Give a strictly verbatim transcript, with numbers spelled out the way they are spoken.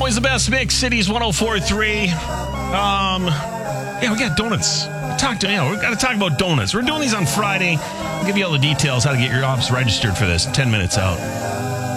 Always the best mix, Cities one oh four point three. Um, yeah, we got donuts. Talk to, yeah, we've got to talk about donuts. We're doing these on Friday. I'll give you all the details how to get your office registered for this ten minutes out.